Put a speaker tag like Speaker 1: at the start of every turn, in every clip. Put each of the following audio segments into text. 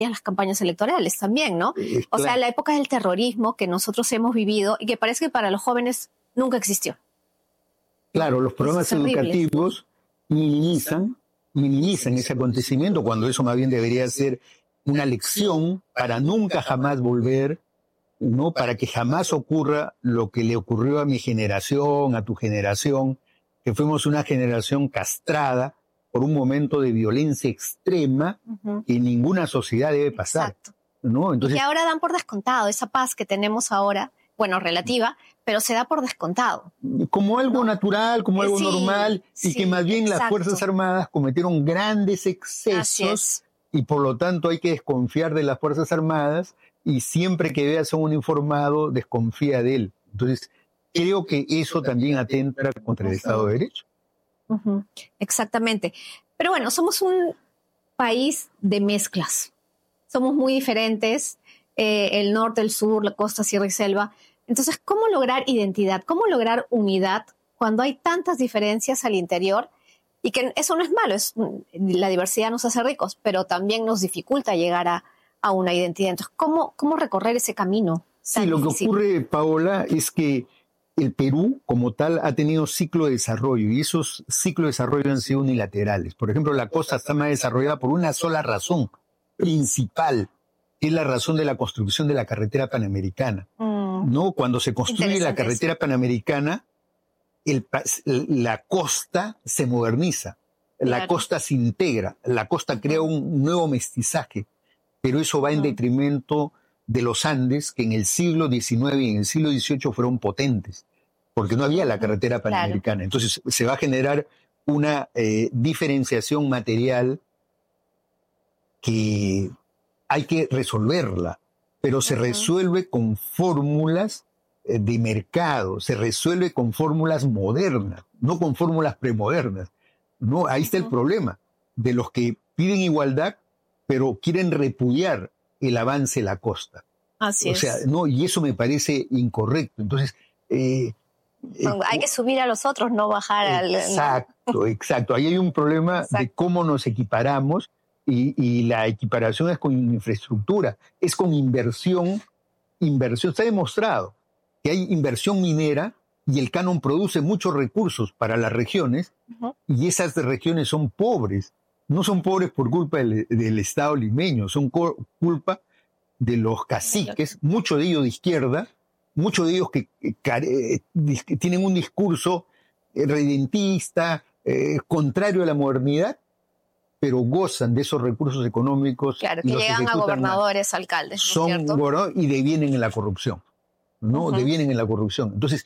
Speaker 1: las campañas electorales también, ¿no? O sea, la época del terrorismo que nosotros hemos vivido y que parece que para los jóvenes nunca existió.
Speaker 2: Claro, los programas educativos minimizan ese acontecimiento cuando eso más bien debería ser una lección para nunca jamás volver, ¿no? Para que jamás ocurra lo que le ocurrió a mi generación, a tu generación, que fuimos una generación castrada por un momento de violencia extrema que ninguna sociedad debe pasar.
Speaker 1: Exacto.
Speaker 2: ¿No? Entonces,
Speaker 1: y que ahora dan por descontado esa paz que tenemos ahora, bueno, relativa, pero se da por descontado.
Speaker 2: Como algo natural, como algo normal, y que más bien las Fuerzas Armadas cometieron grandes excesos y por lo tanto hay que desconfiar de las Fuerzas Armadas y siempre que veas a un uniformado, desconfía de él. Entonces, creo que eso también atenta contra el Estado de Derecho.
Speaker 1: Exactamente. Pero bueno, somos un país de mezclas. Somos muy diferentes, el norte, el sur, la costa, sierra y selva. Entonces, ¿cómo lograr identidad? ¿Cómo lograr unidad cuando hay tantas diferencias al interior? Y que eso no es malo, la diversidad nos hace ricos, pero también nos dificulta llegar a una identidad. Entonces, ¿cómo recorrer ese camino?
Speaker 2: Sí, lo que ocurre, Paola, es que el Perú, como tal, ha tenido ciclo de desarrollo y esos ciclos de desarrollo han sido unilaterales. Por ejemplo, la costa está más desarrollada por una sola razón principal, que es la razón de la construcción de la carretera panamericana. ¿No? Cuando se construye la carretera panamericana, la costa se moderniza, la costa se integra, la costa crea un nuevo mestizaje, pero eso va en detrimento de los Andes, que en el siglo XIX y en el siglo XVIII fueron potentes, porque no había la carretera panamericana. Entonces se va a generar una diferenciación material que hay que resolverla, pero se resuelve con fórmulas de mercado, se resuelve con fórmulas modernas, no con fórmulas premodernas. No, ahí está el problema de los que piden igualdad, pero quieren repudiar el avance de la costa.
Speaker 1: Así es.
Speaker 2: O sea, no, y eso me parece incorrecto. Entonces,
Speaker 1: hay que subir a los otros, no bajar al...
Speaker 2: Exacto. Ahí hay un problema de cómo nos equiparamos y la equiparación es con infraestructura, es con inversión. Está demostrado que hay inversión minera y el canon produce muchos recursos para las regiones y esas regiones son pobres. No son pobres por culpa del Estado limeño, son culpa de los caciques, muchos de ellos de izquierda, muchos de ellos que tienen un discurso redentista, contrario a la modernidad, pero gozan de esos recursos económicos.
Speaker 1: Claro, que llegan a gobernadores, alcaldes, ¿no es cierto?
Speaker 2: Y devienen en la corrupción, ¿no? Devienen en la corrupción. Entonces,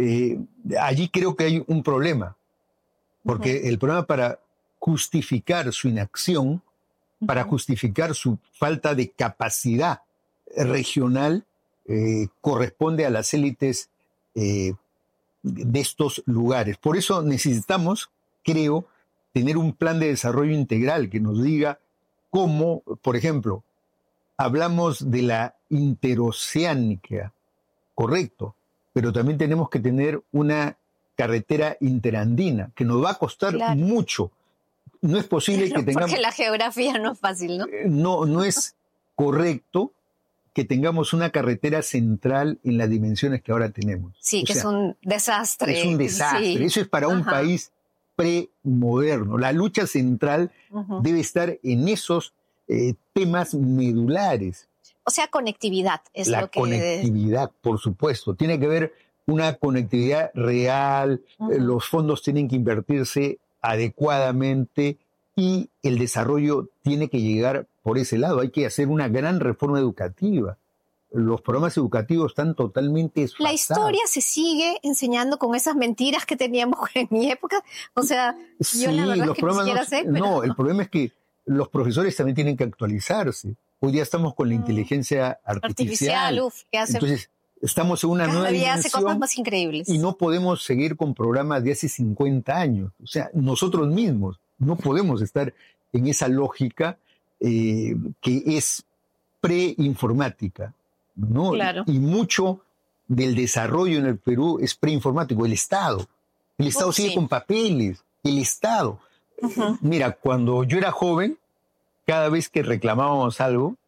Speaker 2: allí creo que hay un problema, porque el problema para justificar su inacción, para justificar su falta de capacidad regional, corresponde a las élites de estos lugares. Por eso necesitamos, creo, tener un plan de desarrollo integral que nos diga cómo, por ejemplo, hablamos de la interoceánica, correcto, pero también tenemos que tener una carretera interandina que nos va a costar mucho. No es posible que tengamos...
Speaker 1: Porque la geografía no es fácil, ¿no?
Speaker 2: No es correcto que tengamos una carretera central en las dimensiones que ahora tenemos.
Speaker 1: Sí, que es un desastre.
Speaker 2: Es un desastre. Sí. Eso es para un país premoderno. La lucha central debe estar en esos temas medulares.
Speaker 1: O sea, conectividad es
Speaker 2: la
Speaker 1: lo que...
Speaker 2: La conectividad, por supuesto. Tiene que haber una conectividad real, los fondos tienen que invertirse adecuadamente y el desarrollo tiene que llegar por ese lado. Hay que hacer una gran reforma educativa. Los programas educativos están totalmente desfasados.
Speaker 1: La historia se sigue enseñando con esas mentiras que teníamos en mi época. O sea,
Speaker 2: sí,
Speaker 1: yo la verdad es que ni siquiera sé. Pero...
Speaker 2: No, el problema es que los profesores también tienen que actualizarse. Hoy día estamos con la inteligencia artificial.
Speaker 1: ¿Qué hace?
Speaker 2: Entonces, estamos en una nueva dimensión.
Speaker 1: Hace cosas más increíbles.
Speaker 2: Y no podemos seguir con programas de hace 50 años. O sea, nosotros mismos no podemos estar en esa lógica que es preinformática, ¿no?
Speaker 1: Claro.
Speaker 2: Y mucho del desarrollo en el Perú es preinformático. El Estado sigue con papeles. El Estado. Mira, cuando yo era joven, cada vez que reclamábamos algo,